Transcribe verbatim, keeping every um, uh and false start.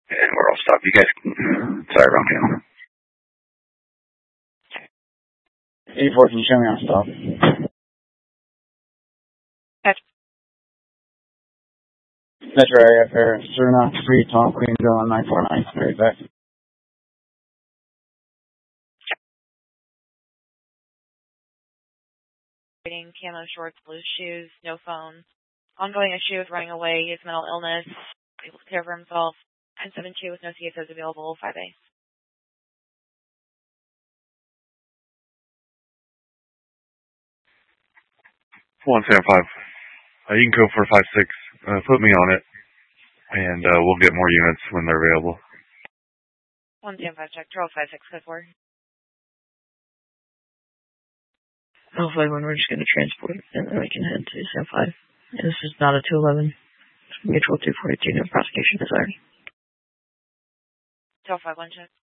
And we're all stopped. You guys, sorry, wrong channel. eighty-four, can you show me how to stop? Metro area for Serena, three, Tom, Queensville, on nine four nine. Very back. Camo shorts, blue shoes, no phone. Ongoing issue with running away. He has mental illness. Able to care for himself. nine seven two with no C S Os available. five A. one seven five. Uh, you can go for five six. Uh, put me on it, and uh, we'll get more units when they're available. one seven five, check. Charles five six, code four. Oh, five one, we're just going to transport, and then we can head to seven five. This is not a two eleven. Mutual two forty-two, no prosecution desired. Charles five one, check.